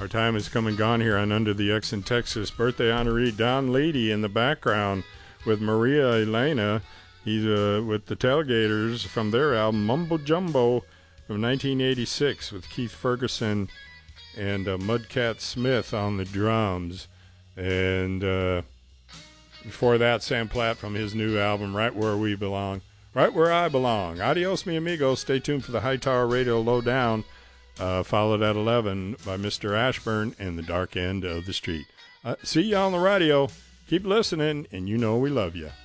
Our time has come and gone here on Under the X in Texas. Birthday honoree Don Leedy in the background with Maria Elena. He's with the Tailgaters from their album Mumbo Jumbo from 1986 with Keith Ferguson and Mudcat Smith on the drums. And before that, Sam Platt from his new album Right Where We Belong. Right Where I Belong. Adios, mi amigos. Stay tuned for the High Tower Radio Lowdown, followed at 11 by Mr. Ashburn and the Dark End of the Street. See you on the radio. Keep listening, and you know we love you.